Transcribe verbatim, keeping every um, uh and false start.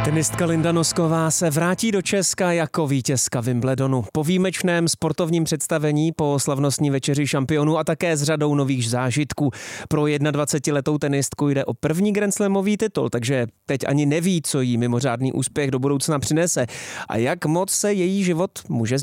Tenistka Linda Nosková se vrátí do Česka jako vítězka Wimbledonu. Po výjimečném sportovním představení, po slavnostní večeři šampionů a také s řadou nových zážitků. Pro dvacetijednoletou tenistku jde o první grandslamový titul, takže teď ani neví, co jí mimořádný úspěch do budoucna přinese a jak moc se její život může změnit.